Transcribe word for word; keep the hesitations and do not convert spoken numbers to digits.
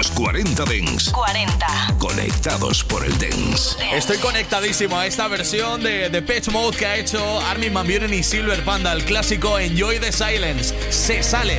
Los cuarenta Dance. cuarenta. Conectados por el Dance. Estoy conectadísimo a esta versión de Depeche Mode que ha hecho Armin van Buuren y Silver Panda, el clásico Enjoy the Silence. Se sale.